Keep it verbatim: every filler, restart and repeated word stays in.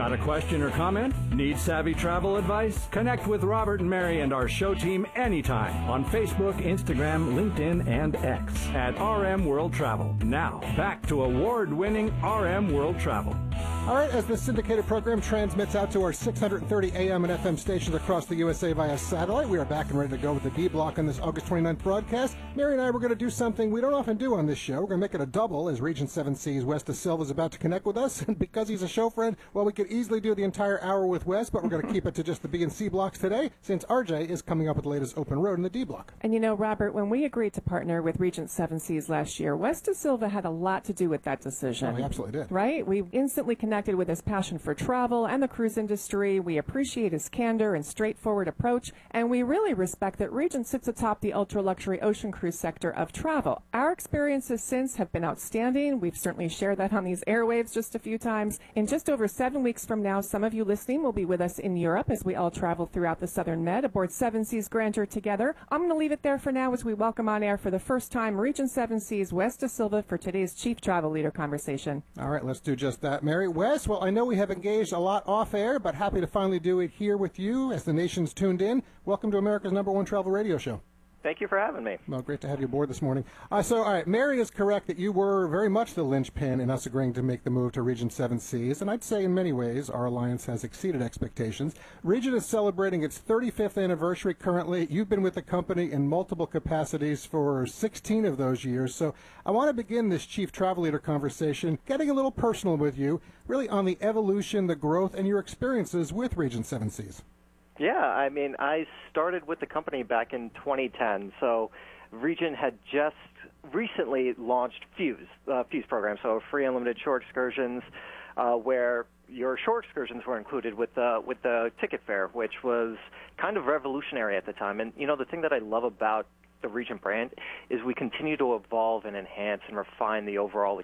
Got a question or comment? Need savvy travel advice? Connect with Robert and Mary and our show team anytime on Facebook, Instagram, LinkedIn, and X at R M World Travel. Now, back to award-winning R M World Travel. All right, as the syndicated program transmits out to our six hundred thirty A M and F M stations across the U S A via satellite, we are back and ready to go with the D Block on this August twenty-ninth broadcast. Mary and I were going to do something we don't often do on this show. We're going to make it a double as Regent seven Seas Wes De Silva is about to connect with us. And because he's a show friend, well, we could easily do the entire hour with Wes, but we're going to keep it to just the B and C blocks today since R J is coming up with the latest open road in the D Block. And you know, Robert, when we agreed to partner with Regent seven Seas last year, Wes De Silva had a lot to do with that decision. Oh, he absolutely did. Right? We instantly connected with his passion for travel and the cruise industry. We appreciate his candor and straightforward approach, and we really respect that Regent sits atop the ultra-luxury ocean cruise sector of travel. Our experiences since have been outstanding. We've certainly shared that on these airwaves just a few times. In just over seven weeks from now, some of you listening will be with us in Europe as we all travel throughout the Southern Med aboard Seven Seas Grandeur together. I'm going to leave it there for now as we welcome on air for the first time Regent seven Seas Wes De Silva for today's Chief Travel Leader conversation. All right, let's do just that, Mary. Wes, well, I know we have engaged a lot off air, but happy to finally do it here with you as the nation's tuned in. Welcome to America's number one travel radio show. Thank you for having me. Well, great to have you aboard this morning. Uh, so, all right, Mary is correct that you were very much the linchpin in us agreeing to make the move to Regent seven Seas, and I'd say in many ways our alliance has exceeded expectations. Regent is celebrating its thirty-fifth anniversary currently. You've been with the company in multiple capacities for sixteen of those years, so I want to begin this Chief Travel Leader conversation getting a little personal with you, really on the evolution, the growth, and your experiences with Regent seven Seas. Yeah, I mean, I started with the company back in twenty ten, so Regent had just recently launched Fuse, uh, Fuse program, so free unlimited shore excursions, uh, where your shore excursions were included with the with the ticket fare, which was kind of revolutionary at the time. And you know, the thing that I love about the Regent brand is we continue to evolve and enhance and refine the overall